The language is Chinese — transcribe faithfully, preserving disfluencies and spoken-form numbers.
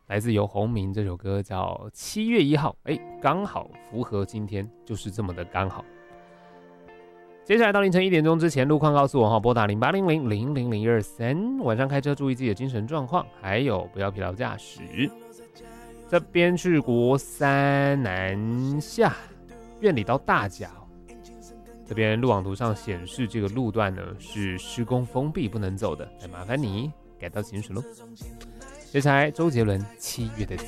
来自游鸿明，这首歌叫七月一号，哎，刚好符合今天，就是这么的刚好。接下来到凌晨一点钟之前，路况告诉我哈，拨打零八零零零零零一二三。晚上开车注意自己的精神状况，还有不要疲劳驾驶。这边是国三南下，院里到大甲，这边路网图上显示这个路段呢是施工封闭，不能走的，那麻烦你改道行驶喽。接下来周杰伦七月的